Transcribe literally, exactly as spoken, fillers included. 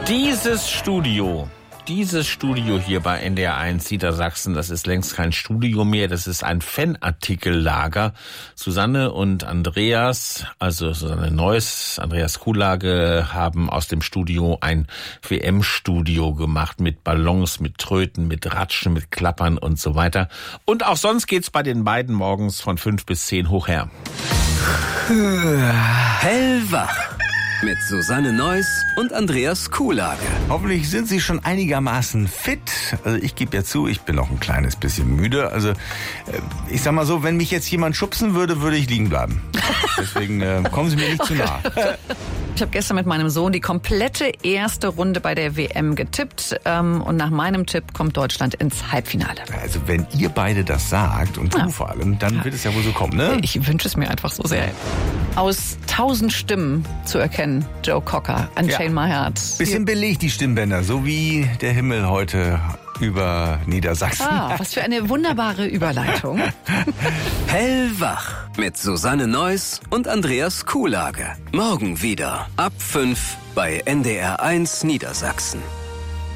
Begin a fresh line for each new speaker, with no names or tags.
Dieses Studio, dieses Studio hier bei N D R eins Niedersachsen, das ist längst kein Studio mehr, das ist ein Fanartikellager. Susanne und Andreas, also Susanne Neuss, Andreas Kuhlage, haben aus dem Studio ein W M-Studio gemacht mit Ballons, mit Tröten, mit Ratschen, mit Klappern und so weiter. Und auch sonst geht's bei den beiden morgens von fünf bis zehn hoch her.
Hellwach mit Susanne Neuss und Andreas Kuhlage.
Hoffentlich sind Sie schon einigermaßen fit. Also ich gebe ja zu, ich bin auch ein kleines bisschen müde. Also ich sag mal so, wenn mich jetzt jemand schubsen würde, würde ich liegen bleiben. Deswegen äh, kommen Sie mir nicht zu nah.
Ich habe gestern mit meinem Sohn die komplette erste Runde bei der W M getippt. Ähm, und nach meinem Tipp kommt Deutschland ins Halbfinale.
Also wenn ihr beide das sagt, und du ja. vor allem, dann ja. wird es ja wohl so kommen, ne?
Ich wünsche es mir einfach so sehr. Aus tausend Stimmen zu erkennen, Joe Cocker, Unchain ja. My Heart.
Bisschen belegt die Stimmbänder, so wie der Himmel heute über Niedersachsen.
Ah, was für eine wunderbare Überleitung.
Hellwach mit Susanne Neuss und Andreas Kuhlage. Morgen wieder ab fünf bei N D R eins Niedersachsen.